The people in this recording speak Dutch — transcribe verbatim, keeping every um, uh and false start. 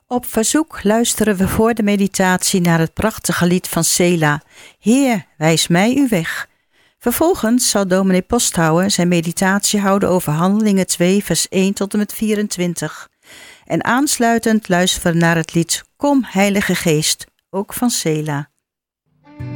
Op verzoek luisteren we voor de meditatie naar het prachtige lied van Sela, Heer, wijs mij uw weg. Vervolgens zal dominee Posthouwer zijn meditatie houden over Handelingen twee vers één tot en met vierentwintig. En aansluitend luisteren we naar het lied Kom Heilige Geest, ook van Sela.